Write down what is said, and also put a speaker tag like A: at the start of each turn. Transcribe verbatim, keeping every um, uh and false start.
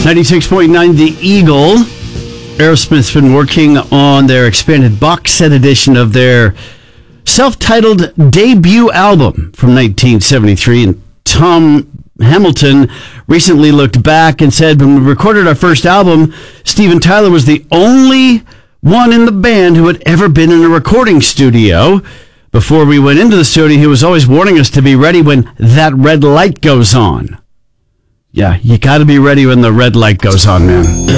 A: ninety-six point nine The Eagle. Aerosmith's been working on their expanded box set edition of their self-titled debut album from nineteen seventy-three. And Tom Hamilton recently looked back and said, when we recorded our first album, Steven Tyler was the only one in the band who had ever been in a recording studio. Before we went into the studio, he was always warning us to be ready when that red light goes on. Yeah, you got to be ready when the red light goes on, man.